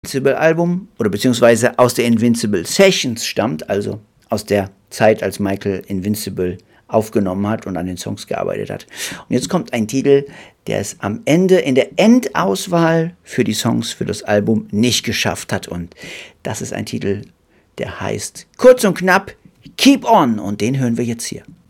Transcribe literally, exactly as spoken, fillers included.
Invincible-Album oder beziehungsweise aus der Invincible Sessions stammt, also aus der Zeit, als Michael Invincible aufgenommen hat und an den Songs gearbeitet hat. Und jetzt kommt ein Titel, der es am Ende in der Endauswahl für die Songs für das Album nicht geschafft hat. Und das ist ein Titel, der heißt kurz und knapp Keep On, und den hören wir jetzt hier.